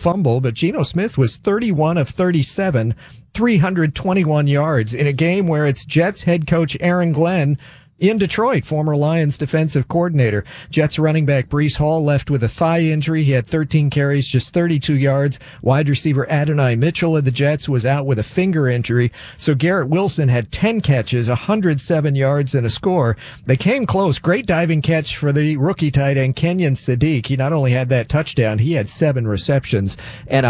fumble, but Geno Smith was 31 of 37, 321 yards in a game where it's Jets head coach Aaron Glenn in Detroit, former Lions defensive coordinator. Jets running back Breece Hall left with a thigh injury. He had 13 carries, just 32 yards. Wide receiver Adonai Mitchell of the Jets was out with a finger injury. So Garrett Wilson had 10 catches, 107 yards, and a score. They came close. Great diving catch for the rookie tight end Kenyon Sadiq. He not only had that touchdown, he had 7 receptions and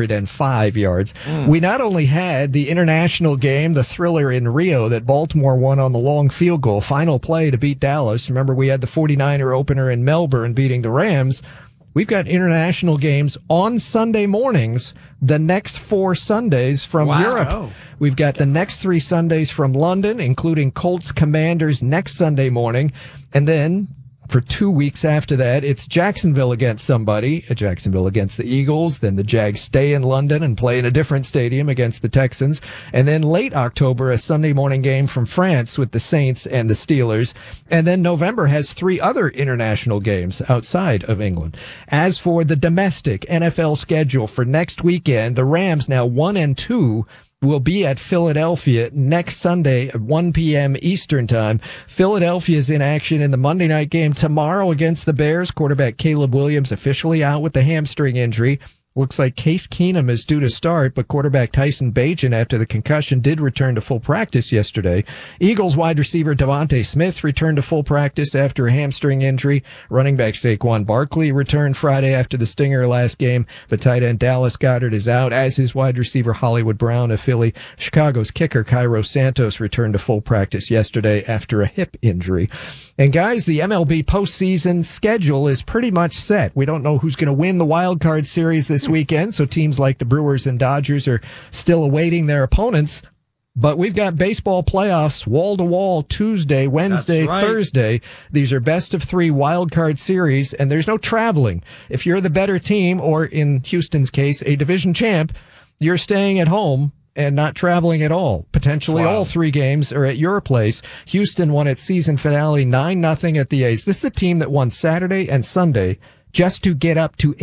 105 yards. We not only had the international game, the thriller in Rio that Baltimore won on the long field goal, final play to beat Dallas. Remember, we had the 49er opener in Melbourne beating the Rams. We've got international games on Sunday mornings, the next 4 Sundays from Europe. We've got the next 3 Sundays from London, including Colts Commanders next Sunday morning. And then for 2 weeks after that, it's Jacksonville against somebody, Jacksonville against the Eagles. Then the Jags stay in London and play in a different stadium against the Texans. And then late October, a Sunday morning game from France with the Saints and the Steelers. And then November has 3 other international games outside of England. As for the domestic NFL schedule for next weekend, the Rams now 1-2 will be at Philadelphia next Sunday at 1 p.m. Eastern Time. Philadelphia's in action in the Monday night game tomorrow against the Bears. Quarterback Caleb Williams officially out with the hamstring injury. Looks like Case Keenum is due to start, but quarterback Tyson Bagent, after the concussion, did return to full practice yesterday. Eagles wide receiver Devontae Smith returned to full practice after a hamstring injury. Running back Saquon Barkley returned Friday after the stinger last game, but tight end Dallas Goedert is out, as is wide receiver Hollywood Brown of Philly. Chicago's kicker Cairo Santos returned to full practice yesterday after a hip injury. And guys, the MLB postseason schedule is pretty much set. We don't know who's going to win the wild card series this weekend, so teams like the Brewers and Dodgers are still awaiting their opponents. But we've got baseball playoffs wall to wall Tuesday, Wednesday, Thursday. These are best of 3 wild card series, and there's no traveling. If you're the better team, or in Houston's case, a division champ, you're staying at home and not traveling at all. Potentially all 3 games are at your place. Houston won its season finale 9-0 at the A's. This is a team that won Saturday and Sunday just to get up to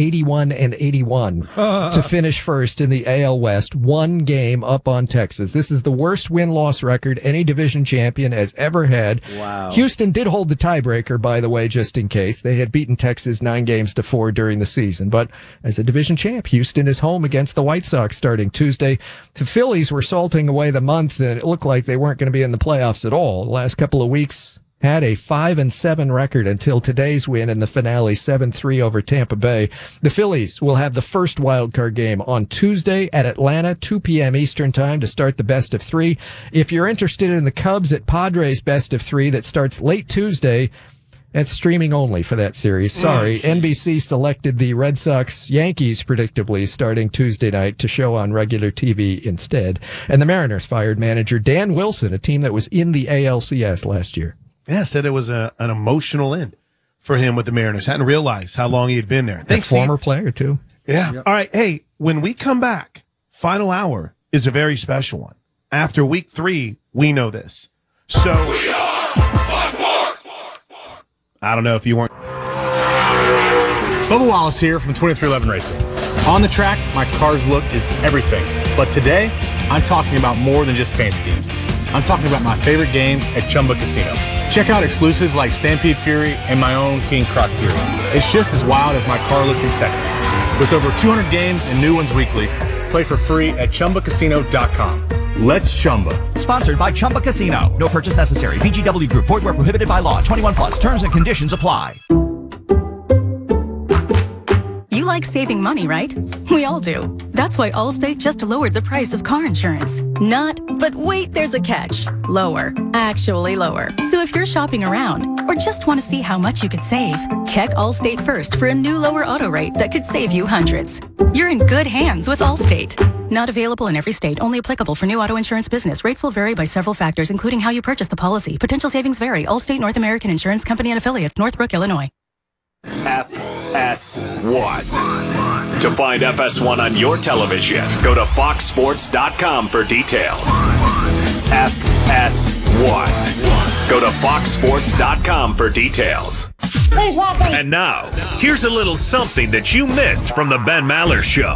81-81 to finish first in the AL West, 1 game up on Texas. This is the worst win-loss record any division champion has ever had. Wow. Houston did hold the tiebreaker, by the way, just in case. They had beaten Texas 9-4 during the season. But as a division champ, Houston is home against the White Sox starting Tuesday. The Phillies were salting away the month, and it looked like they weren't going to be in the playoffs at all. The last couple of weeks had a 5-7 record until today's win in the finale, 7-3 over Tampa Bay. The Phillies will have the first wild card game on Tuesday at Atlanta, 2 p.m. Eastern Time to start the best of 3. If you're interested in the Cubs at Padres best of 3 that starts late Tuesday, that's streaming only for that series. Sorry. NBC selected the Red Sox Yankees, predictably, starting Tuesday night to show on regular TV instead. And the Mariners fired manager Dan Wilson, a team that was in the ALCS last year. Yeah, said it was an emotional end for him with the Mariners. Hadn't realized how long he had been there. Thanks, former player, too. Yeah. Yep. All right. Hey, when we come back, final hour is a very special one. After week 3, we know this. So, we are Sports. I don't know if you weren't. Bubba Wallace here from 2311 Racing. On the track, my car's look is everything. But today, I'm talking about more than just paint schemes. I'm talking about my favorite games at Chumba Casino. Check out exclusives like Stampede Fury and my own King Croc Fury. It's just as wild as my car looked in Texas. With over 200 games and new ones weekly, play for free at ChumbaCasino.com. Let's Chumba. Sponsored by Chumba Casino. No purchase necessary. VGW Group. Void where prohibited by law. 21 plus. Terms and conditions apply. You like saving money, right? We all do. That's why Allstate just lowered the price of car insurance. Not, but wait, there's a catch. Lower. Actually lower. So if you're shopping around or just want to see how much you could save, check Allstate first for a new lower auto rate that could save you hundreds. You're in good hands with Allstate. Not available in every state. Only applicable for new auto insurance business. Rates will vary by several factors, including how you purchase the policy. Potential savings vary. Allstate North American Insurance Company and Affiliates, Northbrook, Illinois. FS1. To find FS1 on your television, go to foxsports.com for details. FS1. Go to foxsports.com for details. And now, here's a little something that you missed from the Ben Maller Show.